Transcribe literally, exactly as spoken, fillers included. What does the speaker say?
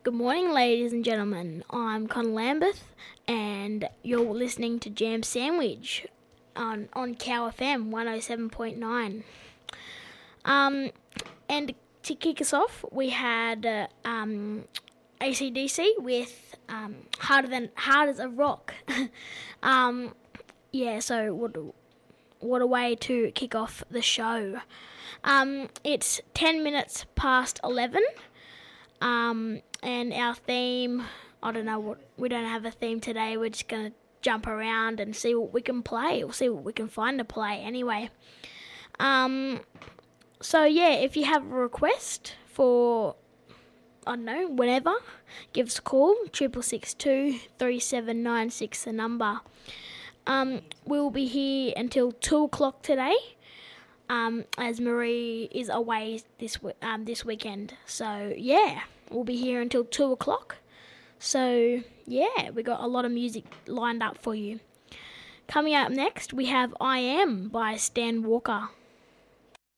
Good morning, ladies and gentlemen. I'm Con Lambeth, and you're listening to Jam Sandwich on on Cow F M one oh seven point nine. Um, and to kick us off, we had uh, um, A C D C with um, Harder Than Hard as a Rock. um, yeah, so what what a way to kick off the show. Um, it's ten minutes past eleven. Um, and our theme, I don't know what, we don't have a theme today. We're just going to jump around and see what we can play, or see what we can find to play anyway. Um, so yeah, if you have a request for, I don't know, whenever, give us a call, triple six two three seven nine six, the number. Um, we'll be here until two o'clock today. Um, as Marie is away this um, this weekend. So, yeah, we'll be here until two o'clock. So, yeah, we got a lot of music lined up for you. Coming up next, we have I Am by Stan Walker.